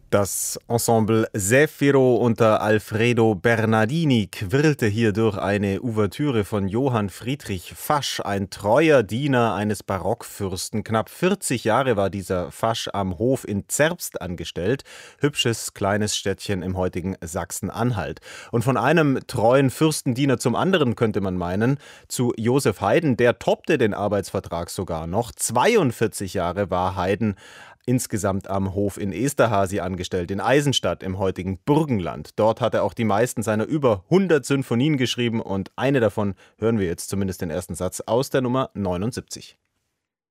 Das Ensemble Zefiro unter Alfredo Bernardini quirlte hier durch eine Ouvertüre von Johann Friedrich Fasch, ein treuer Diener eines Barockfürsten. Knapp 40 Jahre war dieser Fasch am Hof in Zerbst angestellt, hübsches kleines Städtchen im heutigen Sachsen-Anhalt. Und von einem treuen Fürstendiener zum anderen könnte man meinen, zu Josef Haydn, der toppte den Arbeitsvertrag sogar noch. 42 Jahre war Haydn insgesamt am Hof in Esterházy angestellt, in Eisenstadt im heutigen Burgenland. Dort hat er auch die meisten seiner über 100 Sinfonien geschrieben und eine davon hören wir jetzt, zumindest den ersten Satz, aus der Nummer 79.